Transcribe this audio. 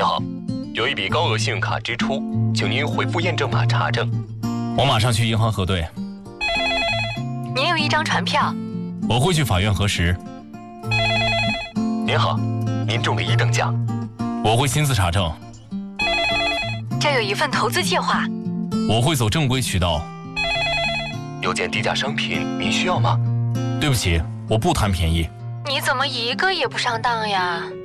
好，有一笔高额信用卡支出，请您回复验证码查证。 我马上去银行核对。 您有一张传票， 我会去法院核实。 您好，您中了1等奖， 我会亲自查证。 这有一份投资计划， 我会走正规渠道。 有件低价商品，您需要吗？ 对不起，我不贪便宜。 你怎么一个也不上当呀？